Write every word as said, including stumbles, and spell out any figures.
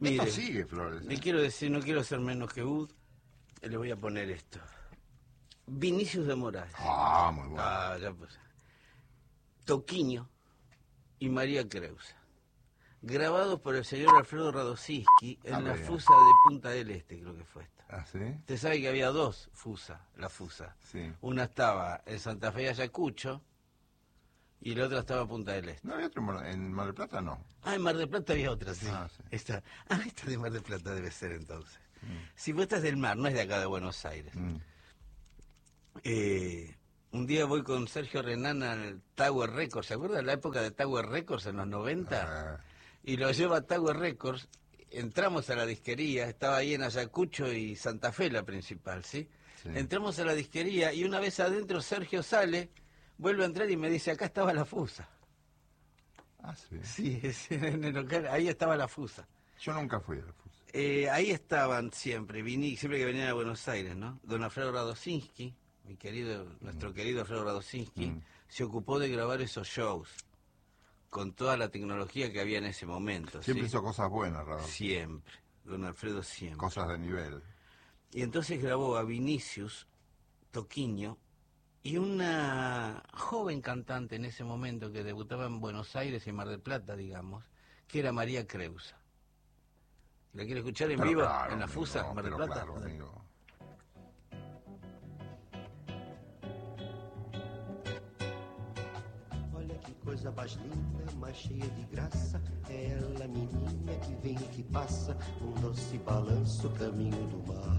Mire, sigue, Flores. ¿eh? Le quiero decir, no quiero ser menos que Ud, le voy a poner esto. Vinicius de Moraes. Ah, muy bueno. Ah, ya pues. Toquiño y María Creusa. Grabados por el señor Alfredo Radosinski en Ah, la bien. Fusa de Punta del Este, creo que fue esta. ¿Ah, sí? Usted sabe que había dos Fusa, la Fusa. Sí. Una estaba en Santa Fe de Ayacucho y la otra estaba en Punta del Este. ¿No había otro en Mar- en Mar del Plata? No. Ah, en Mar del Plata había otra, sí. Ah, sí. Esta, ah, esta de Mar del Plata debe ser entonces. Mm. Si vos estás del mar, no es de acá de Buenos Aires. Mm. Eh, un día voy con Sergio Renán al Tower Records, ¿se acuerda de la época de Tower Records en los noventa? Ah. Y lo lleva a Tower Records, entramos a la disquería, estaba ahí en Ayacucho y Santa Fe la principal, ¿sí? Sí. Entramos a la disquería y una vez adentro Sergio sale, vuelve a entrar y me dice, acá estaba la Fusa. Ah, sí. Sí, es, en el local, ahí estaba la Fusa. Yo nunca fui a la Fusa. Eh, ahí estaban siempre, viní, siempre que venían a Buenos Aires, ¿no? Don Alfredo Radosinski, mi querido, mm. nuestro querido Alfredo Radosinski, mm. se ocupó de grabar esos shows con toda la tecnología que había en ese momento. Siempre ¿sí? hizo cosas buenas, Radosinski. Siempre, don Alfredo siempre. Cosas de nivel. Y entonces grabó a Vinicius, Toquiño, y una joven cantante en ese momento que debutaba en Buenos Aires y Mar del Plata, digamos, que era María Creusa. ¿La quiere escuchar en pero vivo? Claro, en la amigo, Fusa, Mar del Plata. Claro, amigo. Olha que coisa mais linda, mais cheia de graça, é ela, menina que vem e que passa, um doce balanço, caminho do mar.